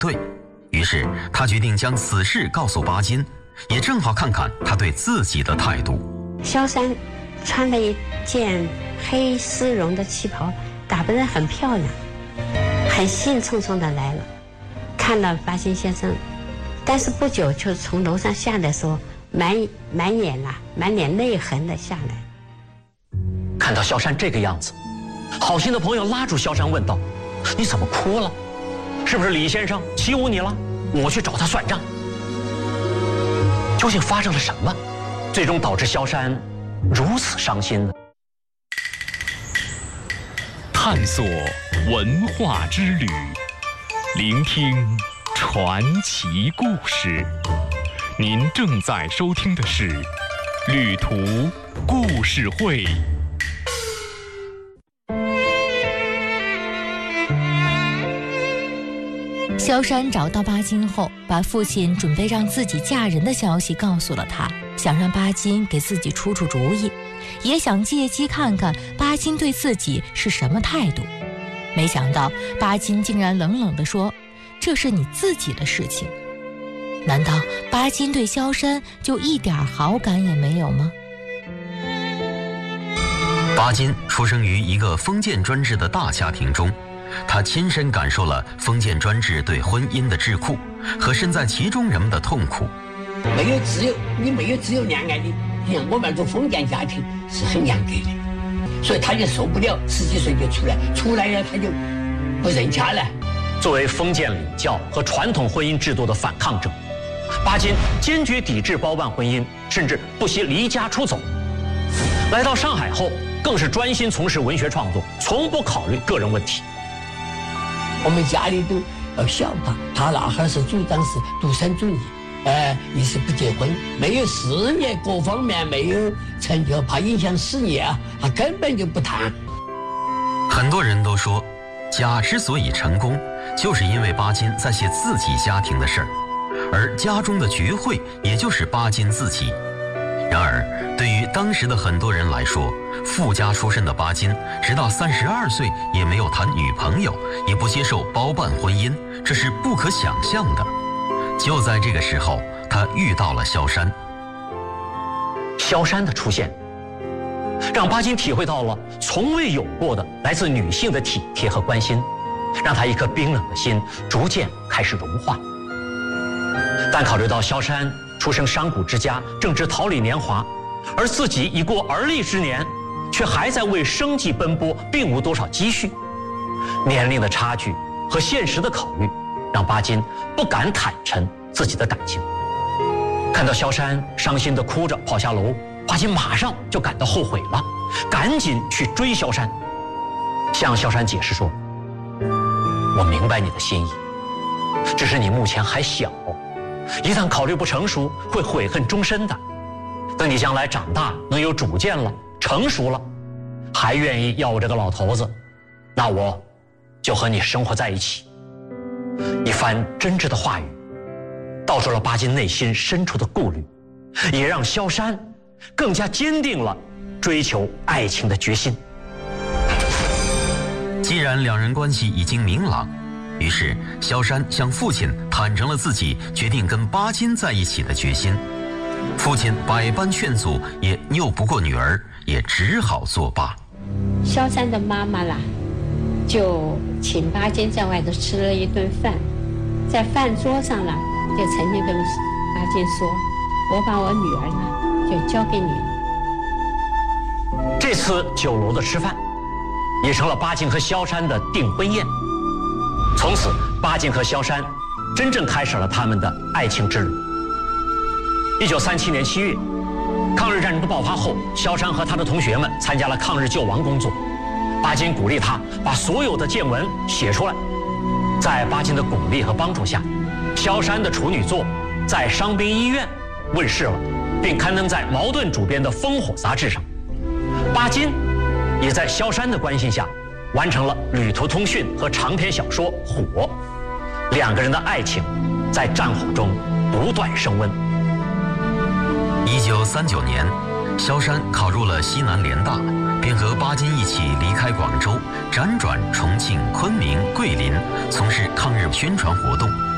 对，于是他决定将此事告诉巴金，也正好看看他对自己的态度。 萧山穿了一件黑丝绒的旗袍，打扮得很漂亮，很兴冲冲地来了，看了巴金先生，但是不久就从楼上下来说，满脸泪痕地下来。 看到萧山这个样子，好心的朋友拉住萧山问道：“你怎么哭了？是不是李先生欺侮你了？我去找他算账。”究竟发生了什么，最终导致萧山如此伤心呢？ 探索文化之旅，聆听传奇故事。您正在收听的是《旅途故事会》。 萧山找到巴金后，把父亲准备让自己嫁人的消息告诉了他，想让巴金给自己出主意，也想借机看看巴金对自己是什么态度。没想到巴金竟然冷冷地说：“这是你自己的事情。”难道巴金对萧山就一点好感也没有吗？ 巴金出生于一个封建专制的大家庭中，他亲身感受了封建专制对婚姻的桎梏和身在其中人们的痛苦。 没有自由恋爱的，你看我们这封建家庭是很严格的，所以他就受不了，10几岁就出来了，他就不认家了。 作为封建礼教和传统婚姻制度的反抗者，巴金坚决抵制包办婚姻，甚至不惜离家出走。来到上海后，更是专心从事文学创作，从不考虑个人问题。 我们家里都要笑他那会儿是主张是独身主义，你是不结婚，没有事业各方面没有成就，怕影响事业啊，他根本就不谈。 很多人都说，家之所以成功，就是因为巴金在写自己家庭的事儿，而家中的绝慧也就是巴金自己。然而，对于当时的很多人来说，富家出身的巴金直到32岁也没有谈女朋友，也不接受包办婚姻，这是不可想象的。就在这个时候，他遇到了萧山。 萧山的出现，让巴金体会到了从未有过的来自女性的体贴和关心，让他一颗冰冷的心逐渐开始融化。但考虑到萧山出生商贾之家，正值桃李年华，而自己已过而立之年，却还在为生计奔波，并无多少积蓄。年龄的差距和现实的考虑，让巴金不敢坦陈自己的感情。看到萧山伤心地哭着跑下楼，巴金马上就感到后悔了，赶紧去追萧山，向萧山解释说：“我明白你的心意，只是你目前还小，一旦考虑不成熟，会悔恨终身的。等你将来长大，能有主见了，成熟了，还愿意要我这个老头子，那我就和你生活在一起。”一番真挚的话语，道出了巴金内心深处的顾虑，也让萧山更加坚定了追求爱情的决心。 既然两人关系已经明朗，于是萧山向父亲坦诚了自己决定跟巴金在一起的决心。父亲百般劝阻，也拗不过女儿，也只好作罢。 萧山的妈妈啦，就请巴金在外头吃了一顿饭，在饭桌上啦，就曾经跟巴金说：“我把我女儿呢，就交给你了。” 这次酒楼的吃饭，也成了巴金和萧山的订婚宴。从此，巴金和萧山真正开始了他们的爱情之旅。1937年7月，抗日战争的爆发后，萧山和他的同学们参加了抗日救亡工作。巴金鼓励他把所有的见闻写出来。在巴金的鼓励和帮助下，萧山的处女作在伤兵医院问世了，并刊登在茅盾主编的《烽火》杂志上。巴金也在萧山的关心下，完成了《旅途通讯》和长篇小说《火》。两个人的爱情在战火中不断升温。 1939年，萧山考入了西南联大，便和巴金一起离开广州，辗转重庆、昆明、桂林，从事抗日宣传活动。